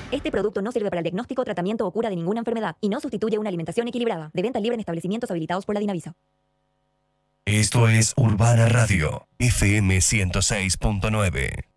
Este producto no sirve para el diagnóstico, tratamiento o cura de ninguna enfermedad y no sustituye una alimentación equilibrada. De venta libre en establecimientos habilitados por la Dinavisa. Esto es Urbana Radio, FM 106.9.